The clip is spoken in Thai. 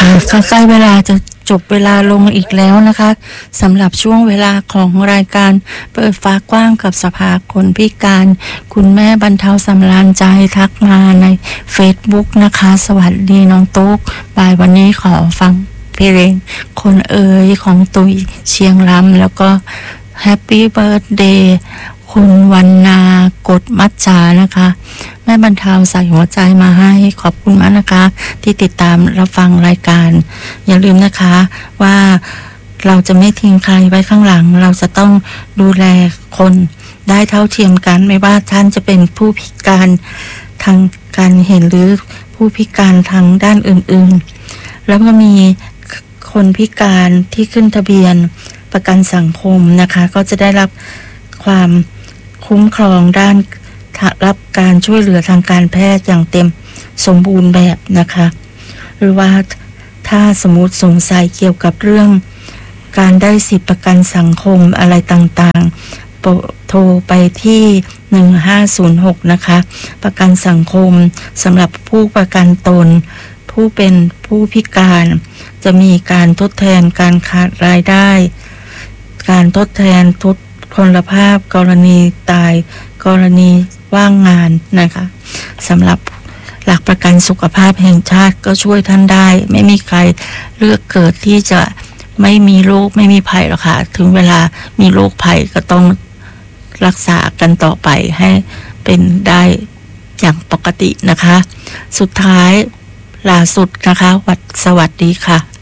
ค่ะก็ใกล้เวลาจะจบเวลาลงอีกแล้วนะคะสำหรับช่วงเวลาของรายการเปิดฟ้ากว้างกับสภาคนพิการคุณแม่บรรเทาสำราญใจทักมาใน Facebook นะคะสวัสดีน้องตุ๊กบ่ายวันนี้ขอฟังเพลงคนเอ๋ยของตุยเชียงรำแล้วก็แฮปปี้เบิร์ธเดย์คุณวันนากดมัจจานะคะแม่บรรเทาใส่หัวใจมาให้ขอบคุณมากนะคะที่ติดตามรับฟังรายการอย่าลืมนะคะว่าเราจะไม่ทิ้งใครไว้ข้างหลังเราจะต้องดูแลคนได้เท่าเทียมกันไม่ว่าท่านจะเป็นผู้พิการทางการเห็นหรือผู้พิการทางด้านอื่นๆแล้วก็มีคนพิการที่ขึ้นทะเบียนประกันสังคมนะคะก็จะได้รับความคุ้มครองด้านรับการช่วยเหลือทางการแพทย์อย่างเต็มสมบูรณ์แบบนะคะหรือว่าถ้าสมมุติสงสัยเกี่ยวกับเรื่องการได้สิทธิประกันสังคมอะไรต่างๆโทรไปที่1506นะคะประกันสังคมสำหรับผู้ประกันตนผู้เป็นผู้พิการจะมีการทดแทนการขาดรายได้การทดแทนทุพพลภาพกรณีตายกรณีว่างงานนะคะสำหรับหลักประกันสุขภาพแห่งชาติก็ช่วยท่านได้ไม่มีใครเลือกเกิดที่จะไม่มีโรคไม่มีภัยหรอกค่ะถึงเวลามีโรคภัยก็ต้องรักษากันต่อไปให้เป็นได้อย่างปกตินะคะสุดท้ายล่าสุดนะคะสวัสดีค่ะ